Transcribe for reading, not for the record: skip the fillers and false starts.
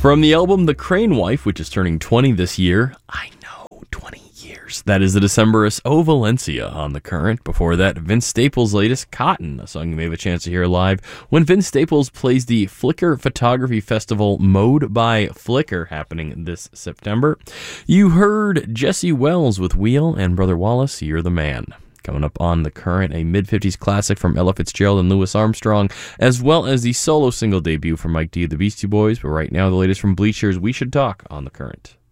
From the album The Crane Wife, which is turning 20 this year, I know, 20 years. That is the Decemberist O Valencia on The Current. Before that, Vince Staples' latest Cotton, a song you may have a chance to hear live when Vince Staples plays the Flickr Photography Festival Mode by Flickr, happening this September. You heard Jesse Wells with Wheel and Brother Wallace, You're the Man. Coming up on The Current, a mid-50s classic from Ella Fitzgerald and Louis Armstrong, as well as the solo single debut from Mike D of the Beastie Boys. But right now, the latest from Bleacher's We Should Talk on The Current.